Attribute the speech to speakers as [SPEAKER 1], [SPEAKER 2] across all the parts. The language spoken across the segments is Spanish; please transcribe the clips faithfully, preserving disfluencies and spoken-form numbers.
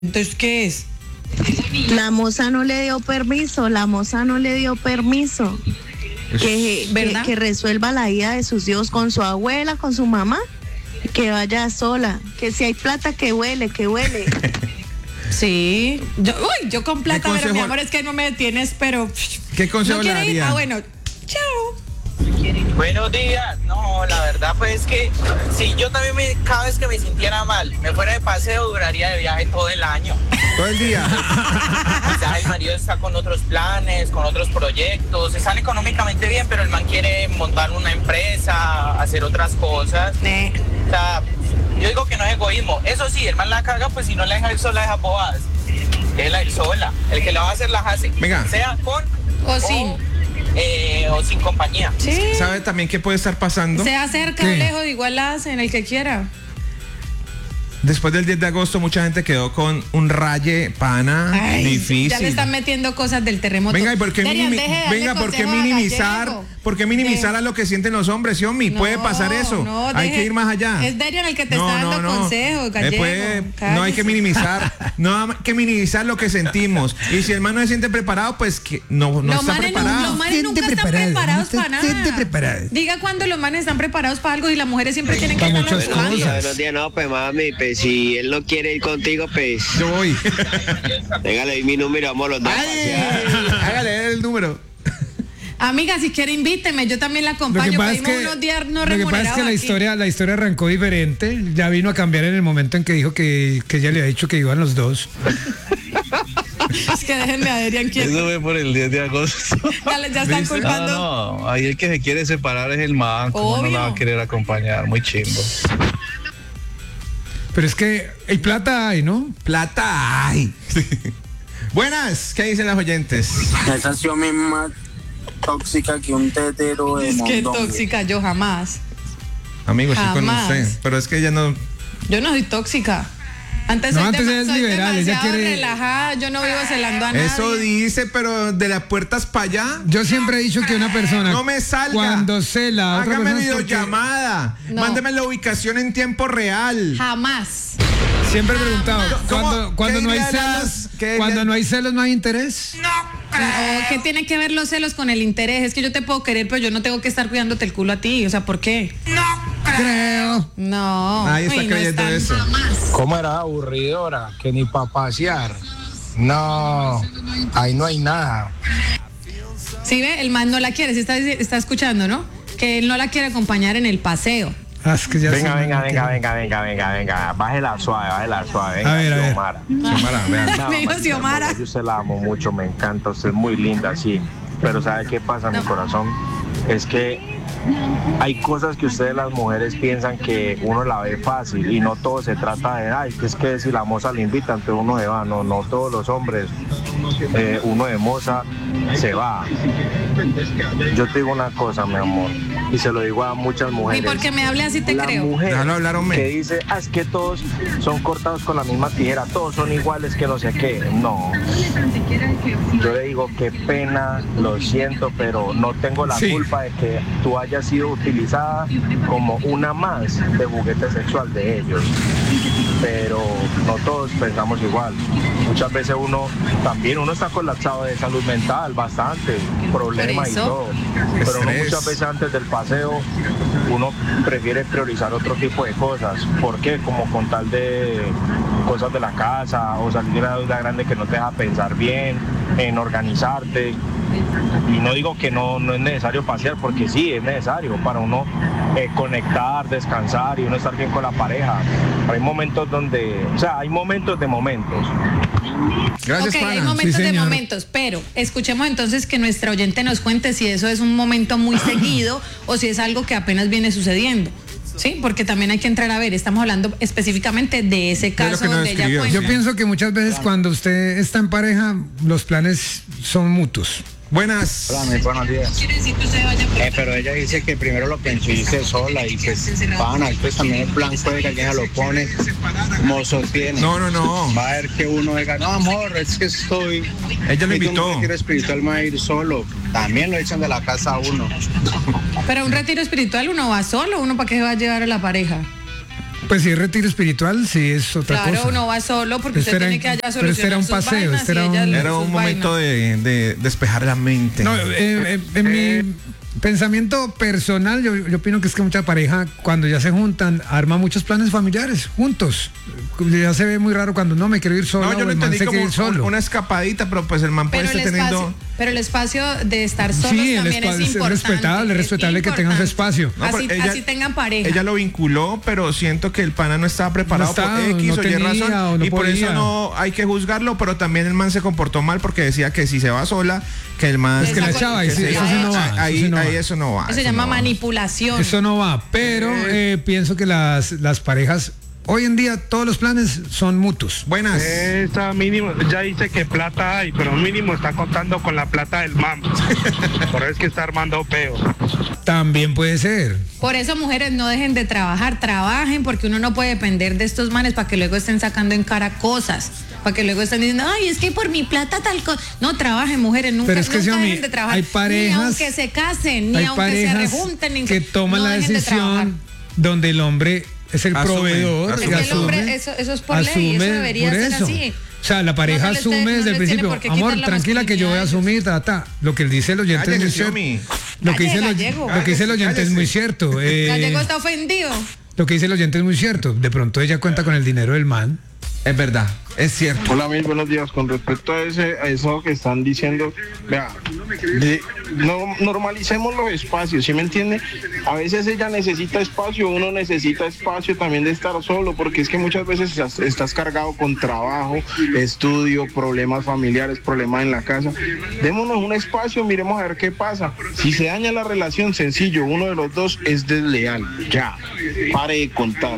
[SPEAKER 1] Entonces, ¿qué es?
[SPEAKER 2] La moza no le dio permiso, la moza no le dio permiso. Que, que, que resuelva la vida de sus hijos con su abuela, con su mamá, que vaya sola. Que si hay plata, que huele, que huele.
[SPEAKER 1] Sí, yo, uy, yo con plata, pero mi amor, es que no me detienes, pero...
[SPEAKER 3] ¿Qué consejo
[SPEAKER 1] no
[SPEAKER 3] le daría?
[SPEAKER 1] Ah, bueno, chao.
[SPEAKER 4] Buenos días. No, la verdad pues es que si yo también me, cada vez que me sintiera mal, me fuera de paseo, duraría de viaje todo el año.
[SPEAKER 3] Todo el día.
[SPEAKER 4] Quizás el marido está con otros planes, con otros proyectos, están económicamente bien, pero el man quiere montar una empresa, hacer otras cosas.
[SPEAKER 1] Eh.
[SPEAKER 4] O sea, yo digo que no es egoísmo. Eso sí, el man la caga, pues si no la deja ir sola, deja bobadas. Déjela ir sola. El que la va a hacer, las hace.
[SPEAKER 3] Venga.
[SPEAKER 4] Sea con
[SPEAKER 1] o sin.
[SPEAKER 4] Eh, o sin compañía.
[SPEAKER 1] Sí.
[SPEAKER 3] ¿Sabe también qué puede estar pasando?
[SPEAKER 1] Sea cerca o lejos, igual la hacen, el que quiera.
[SPEAKER 3] Después del diez de agosto mucha gente quedó con un raye pana. Ay, difícil.
[SPEAKER 1] Ya le están metiendo cosas del terremoto.
[SPEAKER 3] Venga, ¿y por qué,
[SPEAKER 1] Derian,
[SPEAKER 3] minimi venga, ¿por qué minimizar? ¿Por qué minimizar de a lo que sienten los hombres, Yomi? No, puede pasar eso. No, hay deje, que ir más allá.
[SPEAKER 1] Es Derian el que te no, está dando no, no. consejos, Gallego.
[SPEAKER 3] Puede, no hay que minimizar. No hay que minimizar lo que sentimos. Y si el man no se siente preparado, pues que no, no está preparado.
[SPEAKER 1] No, los manes nunca están preparados para nada. Diga cuando los manes están preparados para algo y las mujeres siempre tienen que estar
[SPEAKER 5] los buenos días, buenos días, no, pues mami, pues si él no quiere ir contigo, pues
[SPEAKER 3] yo voy.
[SPEAKER 5] Déjale ahí mi número, vamos los dos.
[SPEAKER 3] Hágale el número.
[SPEAKER 1] Amiga, si quiere invíteme, yo también la acompaño. Pedimos
[SPEAKER 6] que,
[SPEAKER 1] unos días no
[SPEAKER 6] remunerados. Lo que pasa es que la historia, la historia arrancó diferente. Ya vino a cambiar en el momento en que dijo que, que ella le ha dicho que iban los dos.
[SPEAKER 1] Es que déjenme a Derian quién.
[SPEAKER 7] Eso fue por el diez de agosto.
[SPEAKER 1] Ya, ya están culpando.
[SPEAKER 7] No, no, ahí el que se quiere separar es el man. ¿Cómo no la va a querer acompañar? Muy chimbo.
[SPEAKER 6] Pero es que hay plata hay, ¿no?
[SPEAKER 3] Plata hay. Buenas, ¿qué dicen las oyentes?
[SPEAKER 8] Esa ha sido misma tóxica que un tetero de
[SPEAKER 1] Es que
[SPEAKER 8] mondongo.
[SPEAKER 1] Tóxica, yo jamás.
[SPEAKER 3] Amigos, sí con usted. Pero es que ella no...
[SPEAKER 1] Yo no soy tóxica. Antes,
[SPEAKER 6] no,
[SPEAKER 1] soy
[SPEAKER 6] antes
[SPEAKER 1] de,
[SPEAKER 6] es
[SPEAKER 1] soy
[SPEAKER 6] liberal, ella quiere...
[SPEAKER 1] relajada, yo no vivo celando a nadie.
[SPEAKER 3] Eso dice, pero de las puertas para allá.
[SPEAKER 6] Yo siempre he dicho que una persona...
[SPEAKER 3] No me salga.
[SPEAKER 6] Cuando cela...
[SPEAKER 3] Hágame videollamada.
[SPEAKER 1] Porque... No.
[SPEAKER 3] Mándeme la ubicación en tiempo real.
[SPEAKER 1] Jamás.
[SPEAKER 6] Siempre he preguntado, cuando, cuando no hay celos, cuando no hay celos no hay interés.
[SPEAKER 1] No. No, ¿qué tiene que ver los celos con el interés? Es que yo te puedo querer, pero yo no tengo que estar cuidándote el culo a ti. O sea, ¿por qué?
[SPEAKER 8] No
[SPEAKER 6] creo.
[SPEAKER 1] No.
[SPEAKER 3] Ahí está
[SPEAKER 1] Uy,
[SPEAKER 3] creyendo
[SPEAKER 1] no
[SPEAKER 3] eso.
[SPEAKER 9] ¿Cómo era aburridora? Que ni para pasear. No, ahí no hay nada.
[SPEAKER 1] Sí, ve, el man no la quiere, se está, está escuchando, ¿no? Que él no la quiere acompañar en el paseo.
[SPEAKER 6] Ah, es que ya
[SPEAKER 5] venga, venga, venga, venga, venga, venga, venga, bájela suave, bájela suave. Venga,
[SPEAKER 6] a ver, a ver.
[SPEAKER 5] Xiomara.
[SPEAKER 3] Xiomara, vean.
[SPEAKER 5] No,
[SPEAKER 1] Me dijo Xiomara.
[SPEAKER 5] Yo se la amo mucho, me encanta, usted es muy linda, sí. Pero ¿sabe qué pasa, no. mi corazón? Es que hay cosas que ustedes las mujeres piensan que uno la ve fácil y no todo se trata de, ay, que es que si la moza le invita, entonces uno se va. No, no todos los hombres, eh, uno de moza se va. Yo te digo una cosa, mi amor, y se lo digo a muchas mujeres.
[SPEAKER 1] Y porque me hable así te
[SPEAKER 5] la
[SPEAKER 1] creo.
[SPEAKER 5] Mujer
[SPEAKER 3] hablar,
[SPEAKER 5] que dice, ah, es que todos son cortados con la misma tijera, todos son iguales que no sé qué. No. Yo le digo, qué pena, lo siento, pero no tengo la sí. culpa de que tú hayas sido utilizada como una más de juguete sexual de ellos. Pero no todos pensamos igual. Muchas veces uno también, uno está colapsado de salud mental, bastante, problemas y todo. Pero uno muchas veces antes del paseo, uno prefiere priorizar otro tipo de cosas. ¿Por qué? Como con tal de cosas de la casa o salir de una deuda grande que no te deja pensar bien, en organizarte. Y no digo que no, no es necesario pasear, porque sí, es necesario para uno eh, conectar, descansar y uno estar bien con la pareja. Pero hay momentos donde, o sea, hay momentos de momentos.
[SPEAKER 3] Gracias,
[SPEAKER 1] Ok,
[SPEAKER 3] pana.
[SPEAKER 1] hay momentos
[SPEAKER 6] Sí,
[SPEAKER 1] de
[SPEAKER 6] señor.
[SPEAKER 1] momentos, pero escuchemos entonces que nuestra oyente nos cuente si eso es un momento muy seguido o si es algo que apenas viene sucediendo. Sí, porque también hay que entrar a ver, estamos hablando específicamente de ese caso
[SPEAKER 3] no
[SPEAKER 1] donde ella
[SPEAKER 3] escribió,
[SPEAKER 1] cuenta.
[SPEAKER 6] Yo pienso que muchas veces cuando usted está en pareja, los planes son mutuos.
[SPEAKER 3] Buenas.
[SPEAKER 9] Hola, muy buenos días. Eh, pero ella dice que primero lo pensó y dice sola y pues pana, pues también el plan puede que alguien lo pone como sostiene.
[SPEAKER 3] No, no, no.
[SPEAKER 9] Va a ver que uno diga, no amor, es que estoy.
[SPEAKER 3] Ella lo
[SPEAKER 9] invitó.
[SPEAKER 3] invitó.
[SPEAKER 9] Un retiro espiritual me va a ir solo. También lo echan de la casa a uno.
[SPEAKER 1] Pero un retiro espiritual uno va solo, uno para qué va a llevar a la pareja.
[SPEAKER 6] Pues si es retiro espiritual, sí es otra
[SPEAKER 1] claro,
[SPEAKER 6] cosa.
[SPEAKER 1] Claro, uno va solo porque
[SPEAKER 6] usted
[SPEAKER 1] tiene
[SPEAKER 6] era,
[SPEAKER 1] que allá solucionar
[SPEAKER 6] pero este era un paseo,
[SPEAKER 1] vainas,
[SPEAKER 6] este era un,
[SPEAKER 3] era un momento de, de despejar la mente.
[SPEAKER 6] No, eh, eh, en eh, mi pensamiento personal, yo, yo opino que es que mucha pareja, cuando ya se juntan, arma muchos planes familiares juntos. Ya se ve muy raro cuando no me quiero ir solo.
[SPEAKER 3] No, yo lo entendí
[SPEAKER 6] se
[SPEAKER 3] como
[SPEAKER 6] ir solo.
[SPEAKER 3] una escapadita, pero pues el man puede estar teniendo.
[SPEAKER 1] Pero el espacio de estar solos
[SPEAKER 6] sí,
[SPEAKER 1] también es importante.
[SPEAKER 6] Es respetable, es respetable es que tengan su espacio.
[SPEAKER 1] No, así, ella, así tengan pareja.
[SPEAKER 3] Ella lo vinculó, pero siento que el pana no estaba preparado no estaba, por X
[SPEAKER 6] no
[SPEAKER 3] o Y razón.
[SPEAKER 6] O no
[SPEAKER 3] y por
[SPEAKER 6] podía.
[SPEAKER 3] eso no hay que juzgarlo, pero también el man se comportó mal porque decía que si se va sola, que el man...
[SPEAKER 6] Es que la chava, eso, eso sí no va.
[SPEAKER 3] Ahí,
[SPEAKER 6] eso no
[SPEAKER 3] ahí
[SPEAKER 6] va.
[SPEAKER 3] eso no va.
[SPEAKER 1] Eso se llama no manipulación.
[SPEAKER 6] Va. Eso no va, pero eh, pienso que las, las parejas... Hoy en día todos los planes son mutuos.
[SPEAKER 3] Buenas.
[SPEAKER 10] Esa mínimo, ya dice que plata hay, pero mínimo está contando con la plata del man. Por eso es que está armando peo.
[SPEAKER 6] También puede ser.
[SPEAKER 1] Por eso, mujeres, no dejen de trabajar, trabajen, porque uno no puede depender de estos manes para que luego estén sacando en cara cosas. Para que luego estén diciendo, ay, es que por mi plata tal cosa. No, trabajen, mujeres, nunca,
[SPEAKER 6] pero es que
[SPEAKER 1] nunca
[SPEAKER 6] sí,
[SPEAKER 1] dejen de trabajar.
[SPEAKER 6] Hay parejas,
[SPEAKER 1] ni aunque se casen, ni aunque se rejunten. Ni
[SPEAKER 6] que toman
[SPEAKER 1] no
[SPEAKER 6] la decisión de donde el hombre es el asume, proveedor.
[SPEAKER 1] Asume. Es que el hombre, eso, eso es por ley, eso debería ser
[SPEAKER 6] eso.
[SPEAKER 1] así.
[SPEAKER 6] O sea, la pareja no asume esté, desde no el principio, amor, tranquila que yo voy a asumir, ta, ta. Lo que dice el oyente
[SPEAKER 3] Cállate,
[SPEAKER 6] es muy cierto. Lo que, dice
[SPEAKER 1] gallego.
[SPEAKER 6] Lo, lo que dice el oyente Cállese. Es muy cierto.
[SPEAKER 1] Eh, Gallego está ofendido.
[SPEAKER 6] Lo que dice el oyente es muy cierto. De pronto ella cuenta con el dinero del man.
[SPEAKER 3] Es verdad, es cierto.
[SPEAKER 5] Hola, mil buenos días. Con respecto a, ese, a eso que están diciendo, vea, de, no, normalicemos los espacios, ¿sí me entiende? A veces ella necesita espacio, uno necesita espacio también de estar solo, porque es que muchas veces estás, estás cargado con trabajo, estudio, problemas familiares, problemas en la casa. Démonos un espacio, miremos a ver qué pasa. Si se daña la relación, sencillo, uno de los dos es desleal, ya, pare de contar.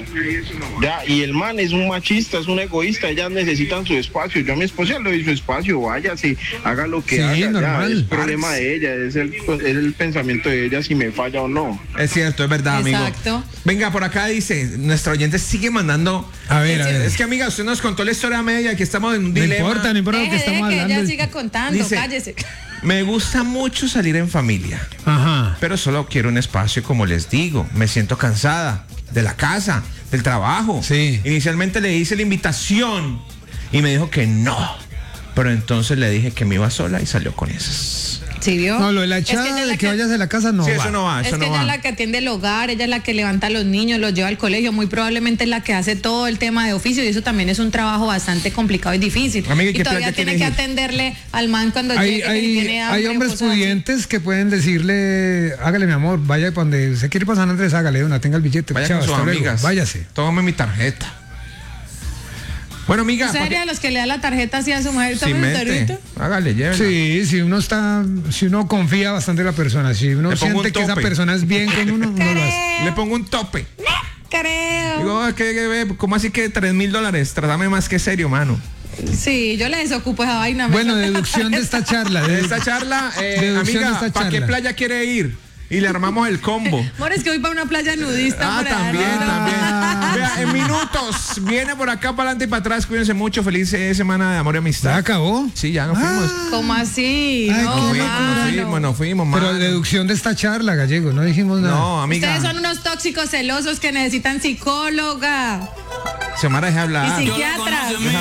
[SPEAKER 5] Ya, y el man es un machista, es un egoísta, ellas necesitan su espacio. Yo a mi esposa le doy su espacio, váyase, haga lo que
[SPEAKER 6] sí,
[SPEAKER 5] haga,
[SPEAKER 6] normal.
[SPEAKER 5] Ya, es problema de ella, es el, es el pensamiento de ella si me falla o no.
[SPEAKER 3] Es cierto, es verdad, amigo.
[SPEAKER 1] Exacto.
[SPEAKER 3] Venga, por acá dice, nuestro oyente sigue mandando.
[SPEAKER 6] A ver, a ver.
[SPEAKER 3] Es que, amiga, usted nos contó la historia media, que estamos en un
[SPEAKER 6] no
[SPEAKER 3] dilema.
[SPEAKER 6] Importa, no importa,
[SPEAKER 1] Deje,
[SPEAKER 6] que estamos
[SPEAKER 1] deje
[SPEAKER 6] hablando.
[SPEAKER 1] Que ella siga contando,
[SPEAKER 3] dice,
[SPEAKER 1] cállese.
[SPEAKER 3] Me gusta mucho salir en familia.
[SPEAKER 6] Ajá.
[SPEAKER 3] Pero solo quiero un espacio, como les digo. Me siento cansada de la casa, del trabajo.
[SPEAKER 6] Sí.
[SPEAKER 3] Inicialmente le hice la invitación y me dijo que no. Pero entonces le dije que me iba sola y salió con esas.
[SPEAKER 1] ¿Sí vio?
[SPEAKER 6] No, lo de la echada, es que de que, que vayas de la casa no
[SPEAKER 3] sí,
[SPEAKER 6] va.
[SPEAKER 3] eso no va, eso
[SPEAKER 1] es que
[SPEAKER 3] no
[SPEAKER 1] ella
[SPEAKER 3] va.
[SPEAKER 1] es la que atiende el hogar, ella es la que levanta a los niños, los lleva al colegio, muy probablemente es la que hace todo el tema de oficio y eso también es un trabajo bastante complicado y difícil.
[SPEAKER 3] Amiga,
[SPEAKER 1] y todavía tiene que atenderle al man cuando
[SPEAKER 6] hay,
[SPEAKER 1] llegue,
[SPEAKER 6] hay,
[SPEAKER 1] que tiene hambre.
[SPEAKER 6] Hay hombres pudientes así. Que pueden decirle, hágale mi amor, vaya para donde se quiere pasar Andrés, hágale una, tenga el billete,
[SPEAKER 3] vaya
[SPEAKER 6] chao,
[SPEAKER 3] con sus
[SPEAKER 6] hasta
[SPEAKER 3] amigas.
[SPEAKER 6] Luego, váyase.
[SPEAKER 3] Tómame mi tarjeta. Bueno, amiga.
[SPEAKER 1] ¿Usted sería de los que le da la tarjeta así a su mujer?
[SPEAKER 3] Sí, mente. Hágale, llévenla.
[SPEAKER 6] Sí, si uno está, si uno confía bastante en la persona, si uno siente que esa persona es bien con uno, no lo hace.
[SPEAKER 3] Le pongo un tope.
[SPEAKER 1] Creo.
[SPEAKER 3] Digo, ¿qué, ¿cómo así que tres mil dólares? Trátame más que serio, mano.
[SPEAKER 1] Sí, yo le desocupo esa vaina.
[SPEAKER 6] Bueno, deducción de esta charla.
[SPEAKER 3] De esta charla, eh, amiga, ¿para qué playa quiere ir? Y le armamos el combo.
[SPEAKER 1] Amor, es que voy para una playa nudista.
[SPEAKER 3] Ah, también, allá. también. Vea, en minutos viene por acá para adelante y para atrás. Cuídense mucho. Feliz semana de amor y amistad.
[SPEAKER 6] ¿Ya acabó?
[SPEAKER 3] Sí, ya nos
[SPEAKER 6] ah.
[SPEAKER 3] fuimos.
[SPEAKER 1] ¿Cómo así?
[SPEAKER 6] Ay,
[SPEAKER 1] no,
[SPEAKER 3] nos fuimos, nos fuimos, nos fuimos, mano.
[SPEAKER 6] Pero deducción de esta charla, Gallego, no dijimos nada.
[SPEAKER 3] No, amiga.
[SPEAKER 1] Ustedes son unos tóxicos celosos que necesitan psicóloga.
[SPEAKER 3] Semana deja hablar.
[SPEAKER 1] Y psiquiatra.